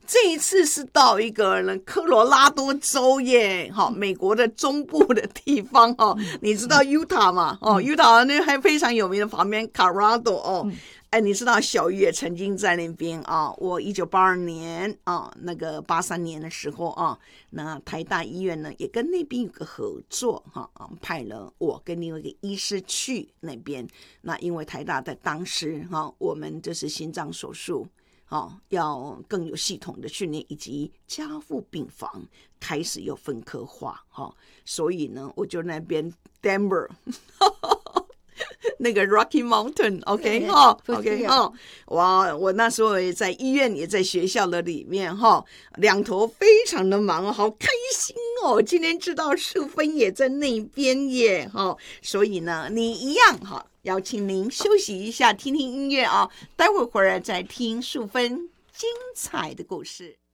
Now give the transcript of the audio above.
这一次是到一个科罗拉多州耶，美国的中部的地方你知道 Utah 吗？Utah 那还非常有名的旁边 Colorado 你知道小鱼也曾经在那边我1982年那个83年的时候那台大医院呢也跟那边有个合作派了我跟另外一个医师去那边。那因为台大在当时我们就是心脏手术要更有系统的训练，以及加护病房开始有分科化所以呢我就那边 Denver 那个 Rocky Mountain OK 哇，我那时候也在医院也在学校的里面两头非常的忙好开心今天知道淑芬也在那边耶所以呢你一样邀请您休息一下听听音乐待会儿回来再听淑芬精彩的故事。